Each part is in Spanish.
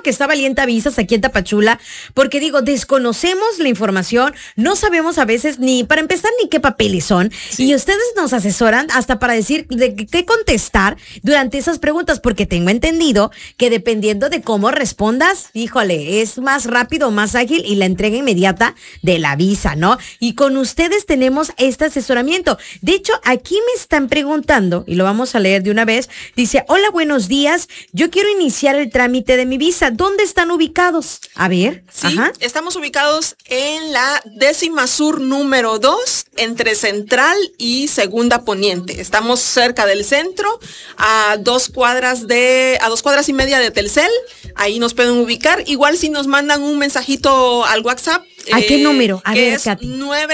que está Valienta Visas aquí en Tapachula, porque digo, desconocemos la información, no sabemos a veces ni, para empezar, ni qué papeles son, y ustedes nos asesoran hasta para decir de qué contestar durante esas preguntas, porque tengo entendido que dependiendo de cómo respondas, híjole, es más rápido, más ágil y la entrega inmediata de la visa, ¿no? Y con ustedes tenemos este asesoramiento. De hecho, aquí me están preguntando, y lo vamos a leer de una vez, dice, hola, buenos días, yo quiero iniciar el trámite de mi visa, ¿dónde están ubicados? A ver. Sí, estamos ubicados en la 10ª Sur número 2, entre Central y Segunda Poniente. Estamos cerca del centro, a 2 cuadras y media de Telcel. Ahí nos pueden ubicar. Igual si nos mandan un mensajito al WhatsApp. ¿A qué número? A ver, es Katy.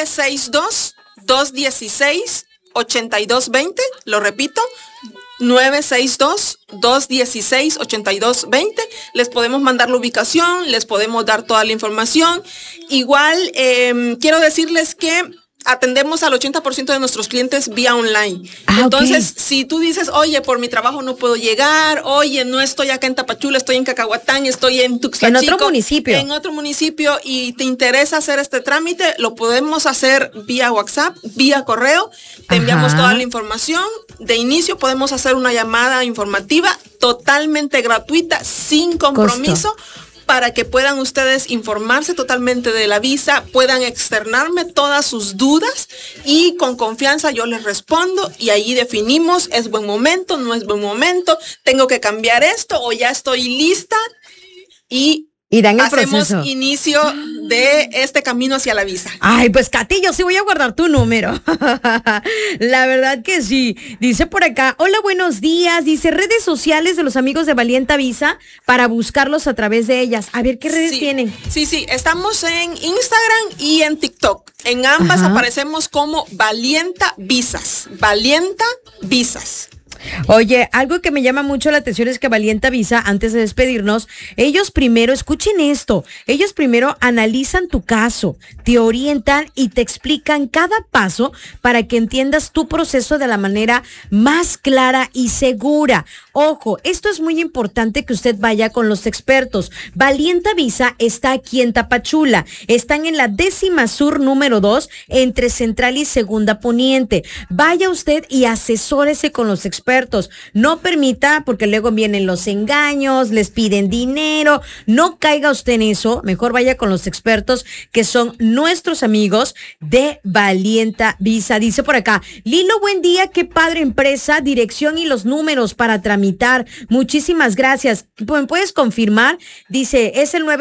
962-216-8220. Lo repito. 962-216-8220. Les podemos mandar la ubicación, les podemos dar toda la información. Igual, quiero decirles que atendemos al 80% de nuestros clientes vía online. Entonces, si tú dices, oye, por mi trabajo no puedo llegar, oye, no estoy acá en Tapachula, estoy en Cacahuatán, estoy en Tuxtla Chico, en otro municipio, y te interesa hacer este trámite, lo podemos hacer vía WhatsApp, vía correo, te enviamos toda la información. De inicio podemos hacer una llamada informativa totalmente gratuita, sin compromiso, para que puedan ustedes informarse totalmente de la visa, puedan externarme todas sus dudas y con confianza yo les respondo y ahí definimos, es buen momento, no es buen momento, tengo que cambiar esto o ya estoy lista y dan el hacemos proceso. Inicio de este camino hacia la visa. Ay, pues Katy, yo sí voy a guardar tu número. La verdad que sí. Dice por acá, hola, buenos días. Dice, redes sociales de los amigos de Valienta Visa para buscarlos a través de ellas. A ver, ¿qué redes tienen? Sí, estamos en Instagram y en TikTok. En ambas aparecemos como Valienta Visas. Valienta Visas. Oye, algo que me llama mucho la atención es que Valienta Visa, antes de despedirnos, ellos primero, escuchen esto, ellos primero analizan tu caso, te orientan y te explican cada paso para que entiendas tu proceso de la manera más clara y segura. Ojo, esto es muy importante que usted vaya con los expertos. Valienta Visa está aquí en Tapachula, están en la 10ª Sur número 2, entre Central y Segunda Poniente. Vaya usted y asesórese con los expertos. No permita, porque luego vienen los engaños, les piden dinero, no caiga usted en eso, mejor vaya con los expertos que son nuestros amigos de Valienta Visa. Dice por acá, Lilo, buen día, qué padre empresa, dirección y los números para tramitar, muchísimas gracias. ¿Puedes confirmar? Dice, es el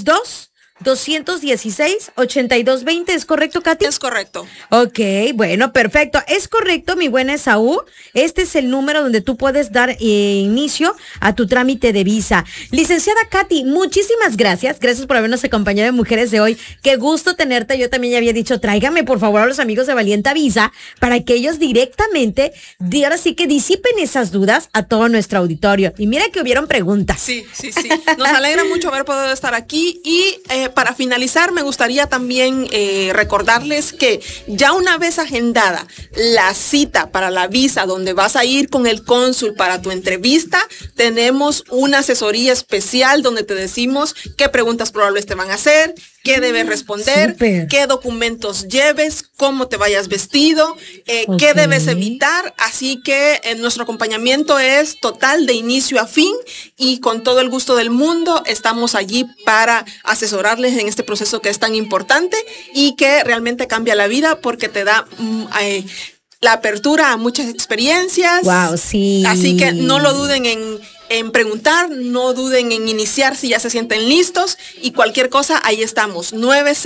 962-216-8220, ¿es correcto, Katy? Es correcto. Ok, bueno, perfecto. Es correcto, mi buena Esaú. Este es el número donde tú puedes dar inicio a tu trámite de visa. Licenciada Katy, muchísimas gracias. Gracias por habernos acompañado en Mujeres de Hoy. Qué gusto tenerte. Yo también ya había dicho, tráigame por favor a los amigos de Valienta Visa para que ellos directamente, ahora sí que disipen esas dudas a todo nuestro auditorio. Y mira que hubieron preguntas. Sí. Nos alegra mucho haber podido estar aquí y para finalizar, me gustaría también recordarles que ya una vez agendada la cita para la visa donde vas a ir con el cónsul para tu entrevista, tenemos una asesoría especial donde te decimos qué preguntas probables te van a hacer, qué debes responder, qué documentos lleves, cómo te vayas vestido, qué debes evitar. Así que nuestro acompañamiento es total de inicio a fin y con todo el gusto del mundo estamos allí para asesorarles en este proceso que es tan importante y que realmente cambia la vida porque te da la apertura a muchas experiencias. Wow, sí. Así que no lo duden en preguntar, no duden en iniciar si ya se sienten listos y cualquier cosa, ahí estamos,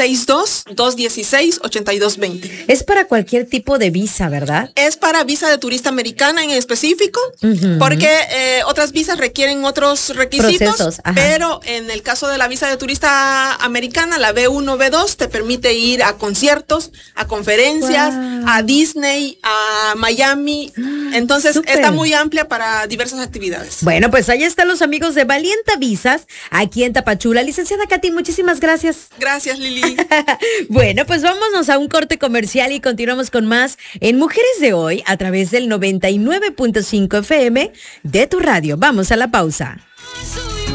962-216-8220. Es para cualquier tipo de visa, ¿verdad? Es para visa de turista americana en específico, porque otras visas requieren otros requisitos, pero en el caso de la visa de turista americana, la B1, B2, te permite ir a conciertos, a conferencias, a Disney, a Miami, entonces está muy amplia para diversas actividades. Bueno, pues ahí están los amigos de Valienta Visas, aquí en Tapachula. Licenciada Katy, muchísimas gracias. Gracias, Lili. Bueno, pues vámonos a un corte comercial y continuamos con más en Mujeres de Hoy a través del 99.5 FM de tu radio. Vamos a la pausa.